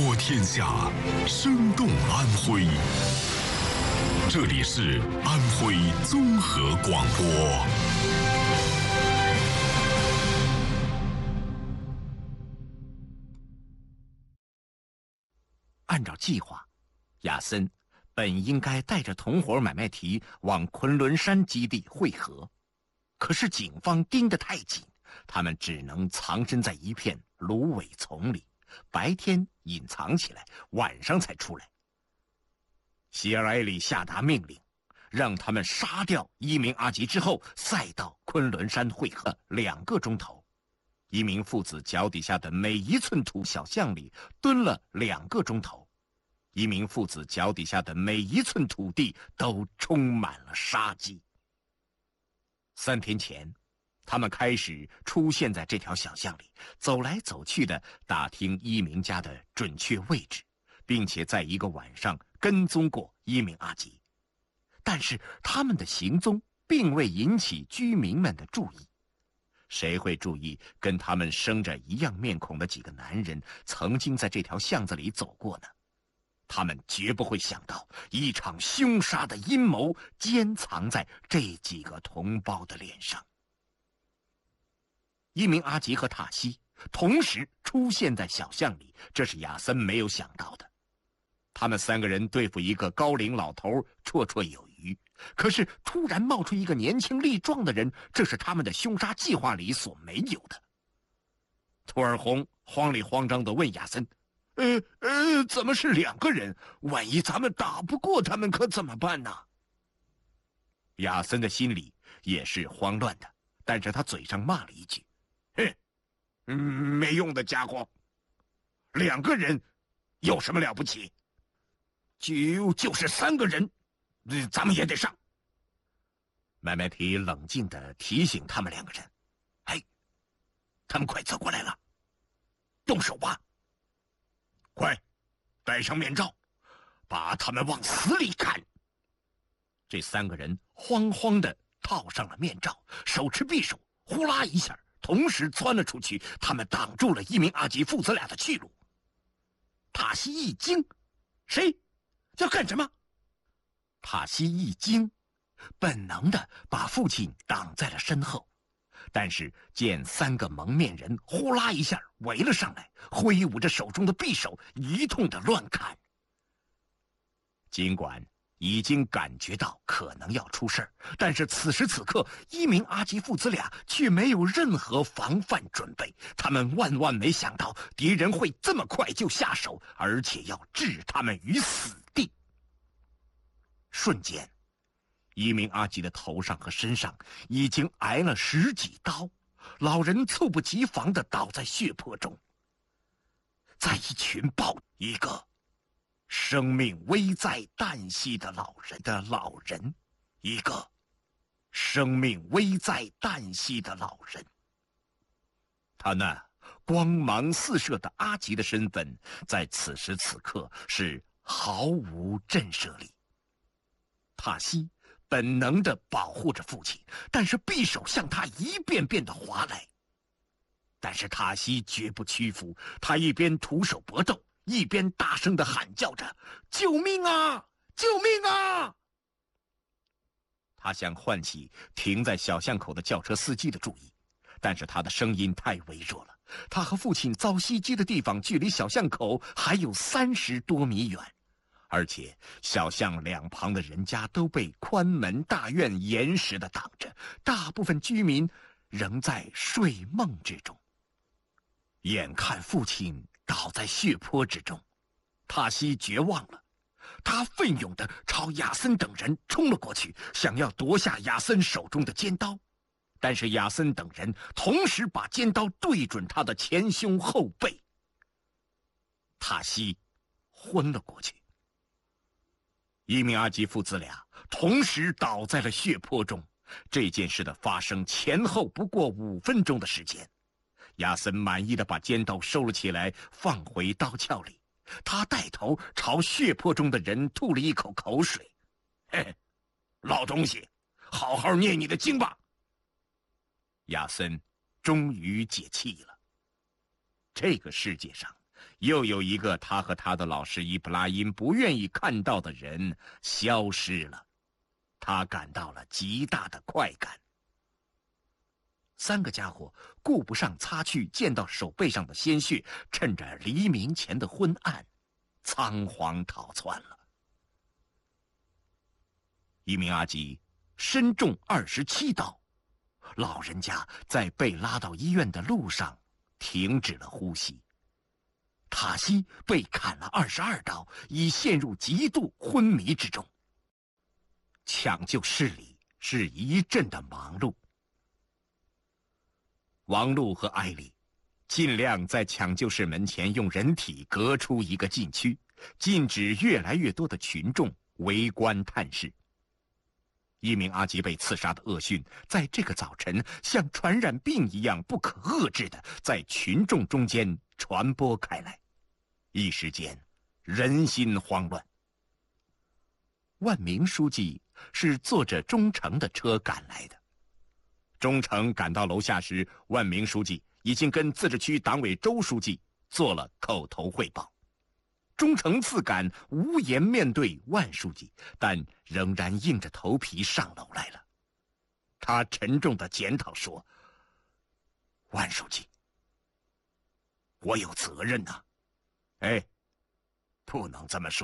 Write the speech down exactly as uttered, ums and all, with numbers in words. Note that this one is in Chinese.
播天下，生动安徽。这里是安徽综合广播。 按照计划，亚森本应该带着同伙买卖提往昆仑山基地会合，可是警方盯得太紧，他们只能藏身在一片芦苇丛里，白天隐藏起来，晚上才出来。希尔艾里下达命令，让他们杀掉伊明阿吉之后，再到昆仑山会合。两个钟头，伊明父子脚底下的每一寸土小巷里蹲了两个钟头，伊明父子脚底下的每一寸土地都充满了杀机。三天前，他们开始出现在这条小巷里，走来走去的打听伊明家的准确位置，并且在一个晚上跟踪过伊明阿吉。但是他们的行踪并未引起居民们的注意。谁会注意跟他们生着一样面孔的几个男人曾经在这条巷子里走过呢？他们绝不会想到一场凶杀的阴谋奸藏在这几个同胞的脸上。伊明阿吉和塔西同时出现在小巷里，这是亚森没有想到的。他们三个人对付一个高龄老头绰绰有余，可是突然冒出一个年轻力壮的人，这是他们的凶杀计划里所没有的。图尔洪慌里慌张地问亚森：呃呃，怎么是两个人？万一咱们打不过他们可怎么办呢？亚森的心里也是慌乱的，但是他嘴上骂了一句：哼，嗯，没用的家伙，两个人有什么了不起？就就是三个人，咱们也得上。买卖提冷静地提醒他们两个人：嘿，他们快走过来了，动手吧！快，戴上面罩，把他们往死里砍！这三个人慌慌地套上了面罩，手持匕首，呼啦一下同时窜了出去，他们挡住了伊明阿吉父子俩的去路。塔西一惊：谁？要干什么？塔西一惊，本能地把父亲挡在了身后，但是见三个蒙面人呼啦一下围了上来，挥舞着手中的匕首，一通的乱砍。尽管已经感觉到可能要出事儿，但是此时此刻，伊明阿吉父子俩却没有任何防范准备。他们万万没想到敌人会这么快就下手，而且要置他们于死地。瞬间，伊明阿吉的头上和身上已经挨了十几刀，老人猝不及防地倒在血泊中。在一群暴一个生命危在旦夕的老人的老人，一个生命危在旦夕的老人。他那光芒四射的阿吉的身份，在此时此刻是毫无震慑力。塔西本能地保护着父亲，但是匕首向他一遍遍地划来。但是塔西绝不屈服，他一边徒手搏斗，一边大声地喊叫着：救命啊！救命啊！他想唤起停在小巷口的轿车司机的注意，但是他的声音太微弱了。他和父亲遭袭击的地方距离小巷口还有三十多米远，而且小巷两旁的人家都被宽门大院严实地挡着，大部分居民仍在睡梦之中。眼看父亲倒在血泊之中，塔西绝望了，他奋勇地朝亚森等人冲了过去，想要夺下亚森手中的尖刀，但是亚森等人同时把尖刀对准他的前胸后背，塔西昏了过去。伊明阿吉父子俩同时倒在了血泊中。这件事的发生前后不过五分钟的时间。亚森满意地把尖刀收了起来，放回刀鞘里。他带头朝血泊中的人吐了一口口水：嘿，老东西，好好念你的经吧。亚森终于解气了。这个世界上又有一个他和他的老师伊布拉因不愿意看到的人消失了，他感到了极大的快感。三个家伙顾不上擦去溅到手背上的鲜血，趁着黎明前的昏暗，仓皇逃窜了。一名阿吉身中二十七刀，老人家在被拉到医院的路上停止了呼吸。塔西被砍了二十二刀，已陷入极度昏迷之中。抢救室里是一阵的忙碌。王璐和艾丽尽量在抢救室门前用人体隔出一个禁区，禁止越来越多的群众围观探视。一名阿吉被刺杀的恶讯在这个早晨像传染病一样不可遏制地在群众中间传播开来，一时间人心慌乱。万明书记是坐着忠诚的车赶来的。忠诚赶到楼下时，万明书记已经跟自治区党委周书记做了口头汇报。忠诚自感无颜面对万书记，但仍然硬着头皮上楼来了。他沉重地检讨说：“万书记，我有责任呐。”哎，不能这么说。